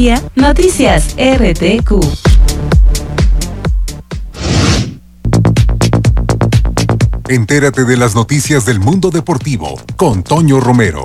día, Noticias RTQ. Entérate de las noticias del mundo deportivo con Toño Romero.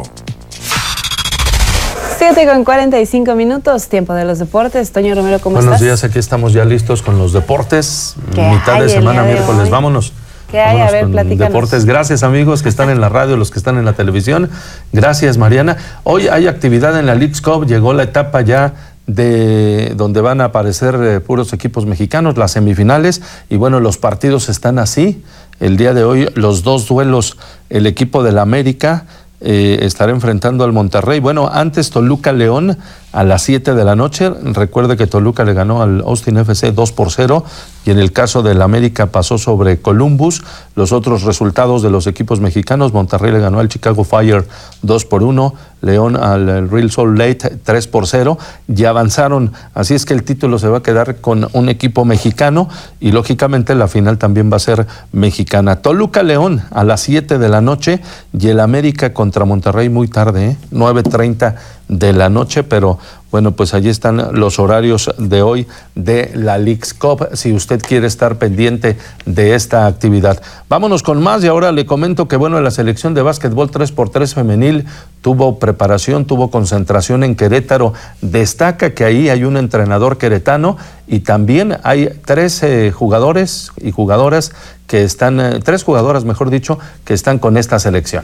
7:45, tiempo de los deportes. Toño Romero, ¿cómo estás? Buenos días, aquí estamos ya listos con los deportes. Mitad de semana, miércoles, vámonos. ¿Qué hay? A ver, platícanos. Deportes. Gracias, amigos que están en la radio, los que están en la televisión. Gracias, Mariana. Hoy hay actividad en la Leagues Cup, llegó la etapa ya de donde van a aparecer puros equipos mexicanos, las semifinales, y bueno, los partidos están así. El día de hoy, los dos duelos, el equipo del América estará enfrentando al Monterrey. Bueno, antes Toluca León a las 7 de la noche. Recuerde que Toluca le ganó al Austin FC 2-0 y en el caso del América pasó sobre Columbus. Los otros resultados de los equipos mexicanos: Monterrey le ganó al Chicago Fire 2-1, León al Real Salt Lake 3-0, y avanzaron. Así es que el título se va a quedar con un equipo mexicano y lógicamente la final también va a ser mexicana. Toluca León a las 7 de la noche y el América contra Monterrey muy tarde, 9:30 de la noche, pero bueno, pues allí están los horarios de hoy de la Leagues Cup, si usted quiere estar pendiente de esta actividad. Vámonos con más y ahora le comento que bueno, la selección de básquetbol 3x3 femenil tuvo preparación, tuvo concentración en Querétaro. Destaca que ahí hay un entrenador queretano y también hay 3 jugadores y jugadoras que están, 3 jugadoras mejor dicho, que están con esta selección.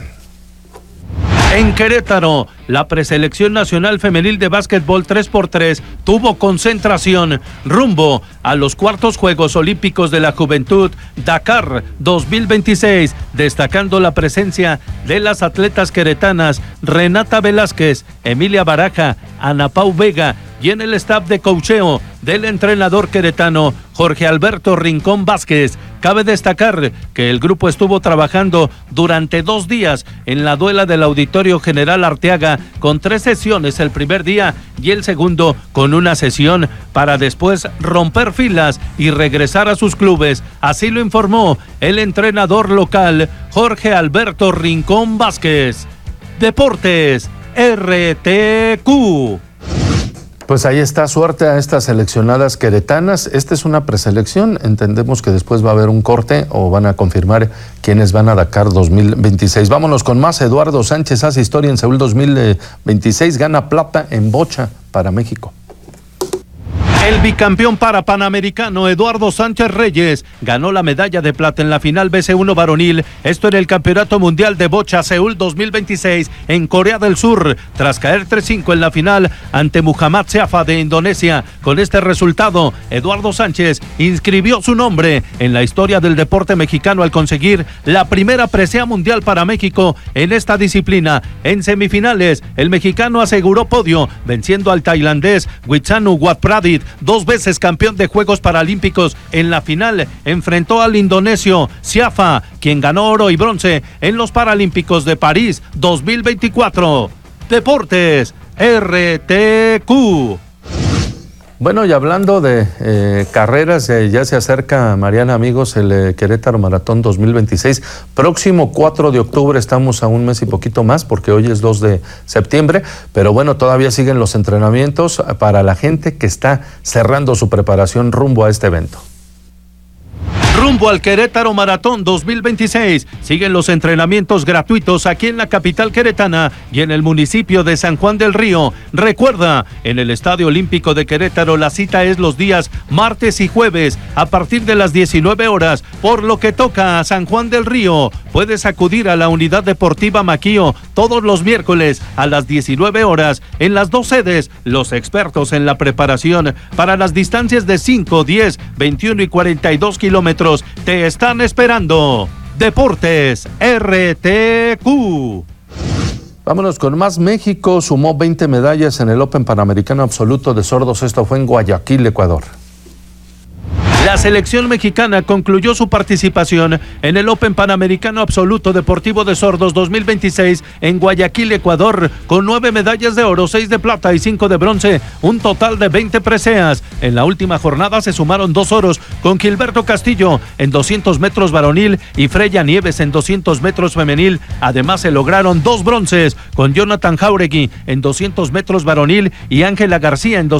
En Querétaro, la preselección nacional femenil de básquetbol 3x3 tuvo concentración rumbo a los cuartos Juegos Olímpicos de la Juventud Dakar 2026, destacando la presencia de las atletas queretanas Renata Velázquez, Emilia Baraja, Ana Pau Vega y en el staff de coacheo del entrenador queretano Jorge Alberto Rincón Vázquez. Cabe destacar que el grupo estuvo trabajando durante 2 días en la duela del Auditorio General Arteaga con 3 sesiones el primer día y el segundo con una sesión para después romper filas y regresar a sus clubes. Así lo informó el entrenador local Jorge Alberto Rincón Vázquez. Deportes RTQ. Pues ahí está, suerte a estas seleccionadas queretanas. Esta es una preselección, entendemos que después va a haber un corte o van a confirmar quiénes van a Dakar 2026. Vámonos con más. Eduardo Sánchez hace historia en Seúl 2026, gana plata en bocha para México. El bicampeón panamericano Eduardo Sánchez Reyes ganó la medalla de plata en la final BC1 varonil, esto en el Campeonato Mundial de Bocha Seúl 2026 en Corea del Sur, tras caer 3-5 en la final ante Muhammad Siafa de Indonesia. Con este resultado, Eduardo Sánchez inscribió su nombre en la historia del deporte mexicano al conseguir la primera presea mundial para México en esta disciplina. En semifinales, el mexicano aseguró podio, venciendo al tailandés Witsanu Watpradit, 2 veces campeón de Juegos Paralímpicos. En la final enfrentó al indonesio Siafa, quien ganó oro y bronce en los Paralímpicos de París 2024. Deportes RTQ. Bueno, y hablando de carreras, ya se acerca, Mariana, amigos, el Querétaro Maratón 2026. Próximo 4 de octubre, estamos a un mes y poquito más, porque hoy es 2 de septiembre, pero bueno, todavía siguen los entrenamientos para la gente que está cerrando su preparación rumbo a este evento. Rumbo al Querétaro Maratón 2026. Siguen los entrenamientos gratuitos aquí en la capital queretana y en el municipio de San Juan del Río. Recuerda, en el Estadio Olímpico de Querétaro la cita es los días martes y jueves a partir de las 19 horas. Por lo que toca a San Juan del Río, puedes acudir a la Unidad Deportiva Maquío todos los miércoles a las 19 horas. En las 2 sedes, los expertos en la preparación para las distancias de 5, 10, 21 y 42 kilómetros te están esperando. Deportes RTQ. Vámonos con más. México sumó 20 medallas en el Open Panamericano Absoluto de Sordos. Esto fue en Guayaquil, Ecuador. La selección mexicana concluyó su participación en el Open Panamericano Absoluto Deportivo de Sordos 2026 en Guayaquil, Ecuador, con 9 medallas de oro, 6 de plata y 5 de bronce, un total de 20 preseas. En la última jornada se sumaron 2 oros con Gilberto Castillo en 200 metros varonil y Freya Nieves en 200 metros femenil. Además se lograron 2 bronces con Jonathan Jauregui en 200 metros varonil y Ángela García en 200